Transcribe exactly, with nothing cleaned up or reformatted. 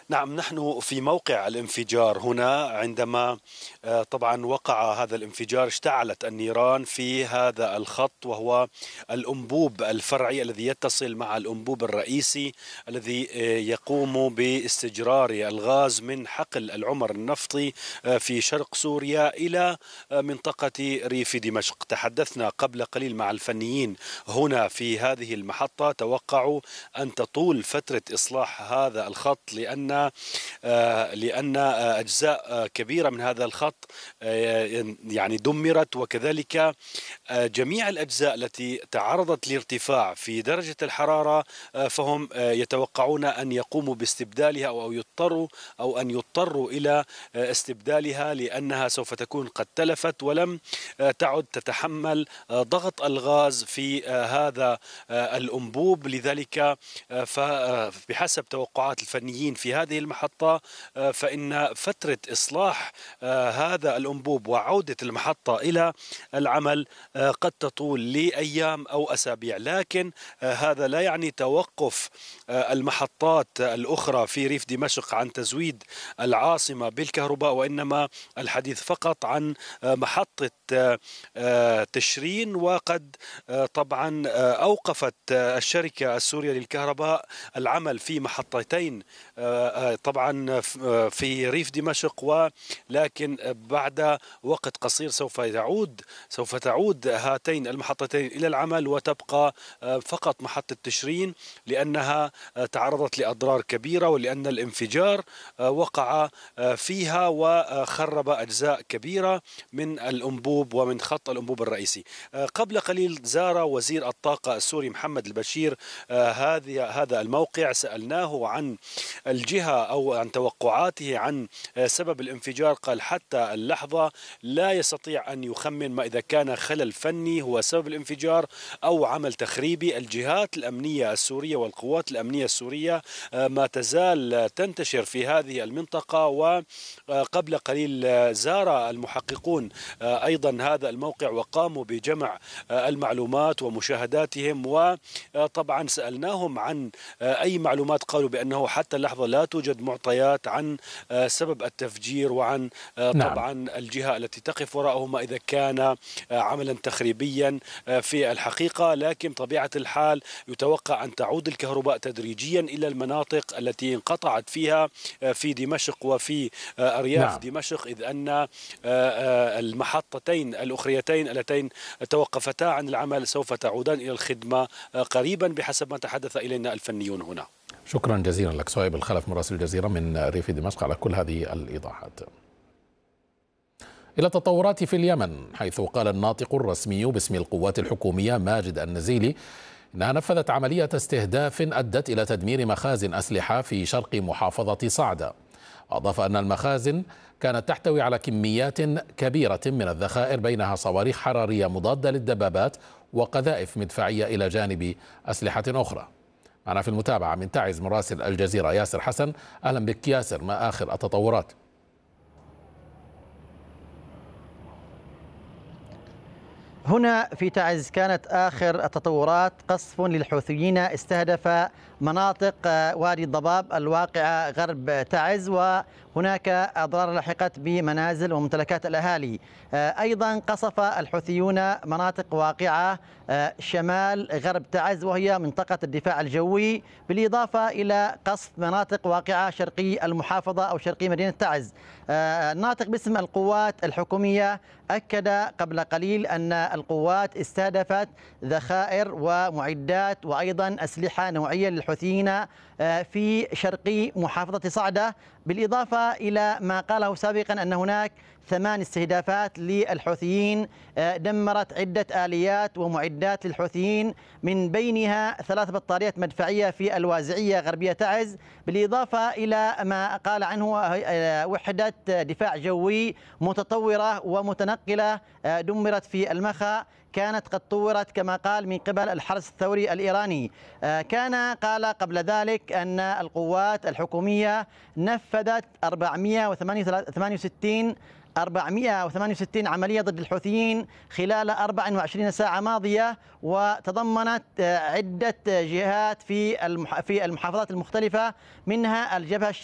نعم، نحن في موقع الانفجار هنا. عندما آه، طبعا وقع هذا الانفجار اشتعلت النيران في هذا الخط، وهو الأنبوب الفرعي الذي يتصل مع الأنبوب الرئيسي الذي آه، يقوم باستجرار الغاز من حقل العمر النفطي آه، في شرق سوريا إلى آه، منطقة ريف دمشق. تحدثنا قبل قليل مع الفنيين هنا في هذه المحطة، توقعوا أن تطول فترة إصلاح هذا الخط لأن لأن أجزاء كبيرة من هذا الخط يعني دمرت، وكذلك جميع الأجزاء التي تعرضت لارتفاع في درجة الحرارة فهم يتوقعون أن يقوموا باستبدالها أو يضطروا أو أن يضطروا إلى استبدالها، لأنها سوف تكون قد تلفت ولم تعد تتحمل ضغط الغاز في هذا الأنبوب. لذلك فبحسب توقعات الفنيين في هذه المحطة فإن فترة إصلاح هذا الأنبوب وعودة المحطة إلى العمل قد تطول لأيام أو أسابيع، لكن هذا لا يعني توقف المحطات الأخرى في ريف دمشق عن تزويد العاصمة بالكهرباء، وإنما الحديث فقط عن محطة تشرين. وقد طبعا أوقفت الشركة السورية للكهرباء العمل في محطتين طبعا في ريف دمشق، ولكن بعد وقت قصير سوف تعود سوف تعود هاتين المحطتين إلى العمل، وتبقى فقط محطة تشرين لأنها تعرضت لأضرار كبيرة، ولأن الانفجار وقع فيها وخرب أجزاء كبيرة من الأنبوب ومن خط الأنبوب الرئيسي. قبل قليل زار وزير الطاقة السوري محمد البشير هذه هذا الموقع. سألناه عن الجهة أو عن توقعاته عن سبب الانفجار. قال حتى اللحظة لا يستطيع أن يخمن ما إذا كان خلل فني هو سبب الانفجار أو عمل تخريبي. الجهات الأمنية السورية والقوات الأمنية السورية ما تزال تنتشر في هذه المنطقة، وقبل قليل زار المحققون أيضا هذا الموقع وقاموا بجمع المعلومات ومشاهداتهم، وطبعا سألناهم عن أي معلومات. قالوا بأنه حتى اللحظة لا توجد معطيات عن سبب التفجير وعن طبعا نعم. الجهة التي تقف وراءه ما إذا كان عملا تخريبيا في الحقيقة. لكن طبيعة الحال يتوقع أن تعود الكهرباء تدريجيا إلى المناطق التي انقطعت فيها في دمشق وفي أرياف نعم. دمشق، إذ أن المحطتين الأخريتين اللتين توقفتا عن العمل سوف تعودان إلى الخدمة قريبا بحسب ما تحدث إلينا الفنيون هنا. شكرا جزيلا لك صهيب الخلف مراسل الجزيرة من ريف دمشق على كل هذه الإيضاحات. إلى التطورات في اليمن، حيث قال الناطق الرسمي باسم القوات الحكومية ماجد النزيلي إنها نفذت عملية استهداف أدت إلى تدمير مخازن أسلحة في شرق محافظة صعدة. أضاف أن المخازن كانت تحتوي على كميات كبيرة من الذخائر، بينها صواريخ حرارية مضادة للدبابات وقذائف مدفعية إلى جانب أسلحة أخرى. معنا في المتابعة من تعز مراسل الجزيرة ياسر حسن. أهلا بك ياسر، ما آخر التطورات؟ هنا في تعز كانت آخر التطورات قصف للحوثيين استهدف مناطق وادي الضباب الواقعة غرب تعز، وهناك أضرار لحقت بمنازل وممتلكات الأهالي. أيضا قصف الحوثيون مناطق واقعة شمال غرب تعز وهي منطقة الدفاع الجوي، بالإضافة إلى قصف مناطق واقعة شرقي المحافظة أو شرقي مدينة تعز. الناطق باسم القوات الحكومية أكد قبل قليل أن القوات استهدفت ذخائر ومعدات وأيضا أسلحة نوعية للحوثيين في شرقي محافظة صعدة، بالإضافة إلى ما قاله سابقا أن هناك ثمان استهدافات للحوثيين دمرت عدة آليات ومعدات للحوثيين، من بينها ثلاث بطاريات مدفعية في الوازعية غربية تعز، بالإضافة إلى ما قال عنه وحدة دفاع جوي متطورة ومتنقلة دمرت في المخا، كانت قد طورت كما قال من قبل الحرس الثوري الإيراني. كان قال قبل ذلك أن القوات الحكومية نفذت أربعمئة وثمانية وستين أربعمئة وثمانية وستين عملية ضد الحوثيين خلال أربع وعشرين ساعة ماضية، وتضمنت عدة جهات في في المحافظات المختلفة، منها الجبهة